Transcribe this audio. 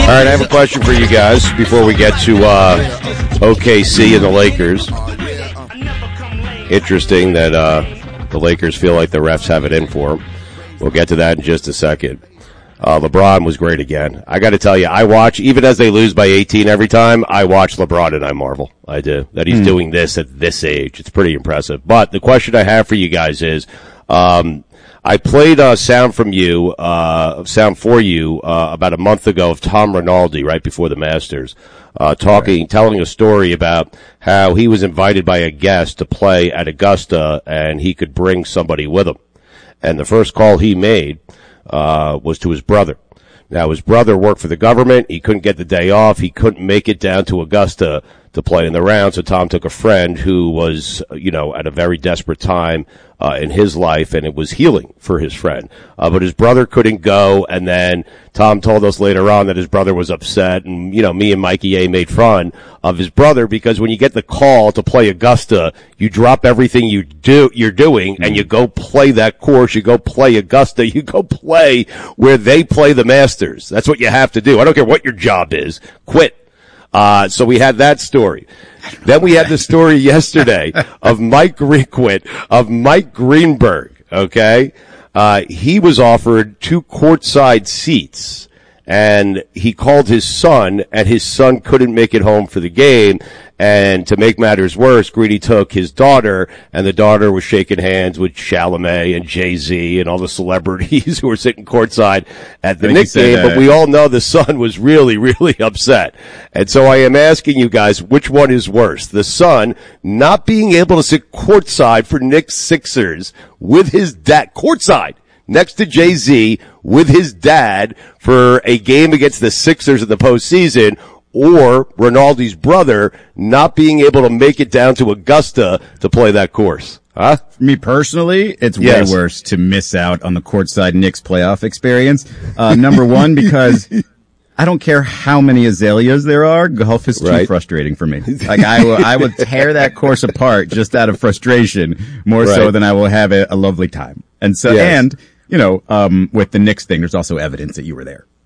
right, I have a question for you guys before we get to OKC and the Lakers. Interesting that the Lakers feel like the refs have it in for them. We'll get to that in just a second. LeBron was great again. I got to tell you, I watch, even as they lose by 18 every time, I watch LeBron and I marvel. I do. That he's doing this at this age. It's pretty impressive. But the question I have for you guys is, I played sound for you about a month ago of Tom Rinaldi right before the Masters, telling a story about how he was invited by a guest to play at Augusta and he could bring somebody with him. And the first call he made was to his brother. Now, his brother worked for the government. He couldn't get the day off. He couldn't make it down to Augusta to play in the round. So Tom took a friend who was, at a very desperate time in his life, and it was healing for his friend. But his brother couldn't go, and then Tom told us later on that his brother was upset, and, me and Mikey A made fun of his brother because when you get the call to play Augusta, you drop everything you're doing, and you go play that course, you go play Augusta, you go play where they play the Masters. That's what you have to do. I don't care what your job is. Quit. So we had that story. Then we had the story yesterday of Mike Greenberg, okay? He was offered 2 courtside seats, and he called his son, and his son couldn't make it home for the game. And to make matters worse, Greedy took his daughter, and the daughter was shaking hands with Chalamet and Jay-Z and all the celebrities who were sitting courtside at the Knicks game. But we all know the son was really, really upset. And so I am asking you guys, which one is worse? The son not being able to sit courtside for Knicks Sixers with his dad, courtside, next to Jay-Z with his dad for a game against the Sixers in the postseason, or Rinaldi's brother not being able to make it down to Augusta to play that course. Huh? For me personally, it's way worse to miss out on the courtside Knicks playoff experience. Number one, because I don't care how many azaleas there are, golf is too frustrating for me. Like I will tear that course apart just out of frustration, more so than I will have a lovely time. And so, with the Knicks thing, there's also evidence that you were there.